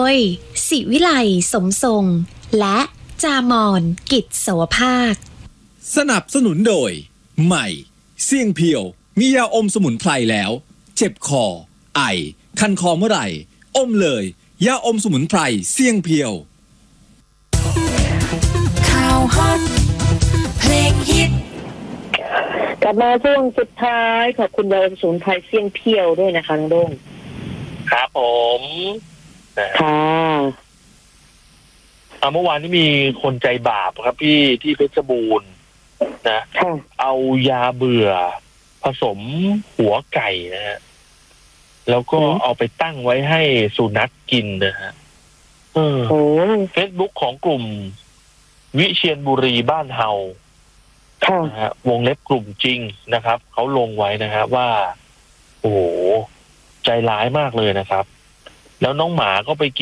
ยศิวิไลสมทรงและจามอนกิจโสภาคสนับสนุนโดยใหม่เสี่ยงเพียวมียาอมสมุนไพรแล้วเจ็บคอไอคันคอเมื่อไหร่อมเลยยาอมสมุนไพรเสี่ยงเพียวข่าวฮอตเพลงฮิตกลับมาช่วงสุดท้ายขอบคุณยาอมสมุนไพรเสี่ยงเพียวด้วยนะคะน้องโด่งครับผมค่ะเมื่อวานนี้มีคนใจบาปครับพี่ที่เพชรบูรณ์นะเอายาเบื่อผสมหัวไก่นะฮะแล้วก็เอาไปตั้งไว้ให้สุนัขกินนะฮะเฟซบุ๊กของกลุ่มวิเชียรบุรีบ้านเฮานะฮะวงเล็บกลุ่มจริงนะครับเขาลงไว้นะฮะว่าโอ้โหใจร้ายมากเลยนะครับแล้วน้องหมาก็ไป